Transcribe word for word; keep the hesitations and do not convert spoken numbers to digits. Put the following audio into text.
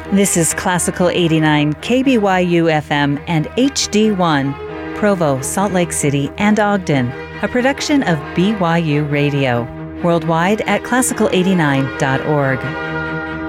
This is Classical eighty-nine, K B Y U F M and H D one, Provo, Salt Lake City, and Ogden, a production of B Y U Radio. Worldwide at classical eighty-nine dot org.